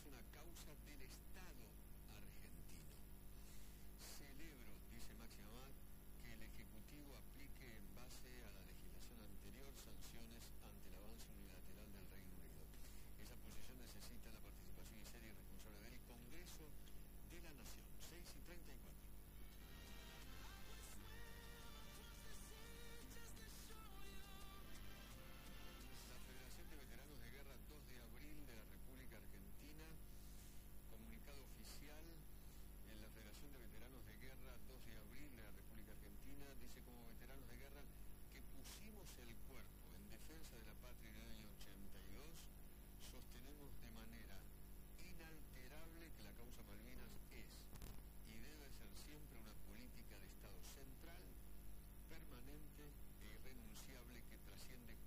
una causa del Estado argentino. Celebro, dice Maxi Abad, que el Ejecutivo aplique en base a la legislación anterior sanciones ante el avance unilateral del Reino Unido. Esa posición necesita la participación seria y responsable del Congreso de la Nación. 6:34. La Federación de Veteranos de Guerra 2 de abril de la República Argentina, comunicado oficial en la Federación de Veteranos de Guerra 2 de abril de la República Argentina, dice: como veteranos de guerra que pusimos el cuerpo en defensa de la patria en el año 82, sostenemos de manera inalterable que la causa Malvinas es y debe ser siempre una política de Estado central, permanente e irrenunciable que trasciende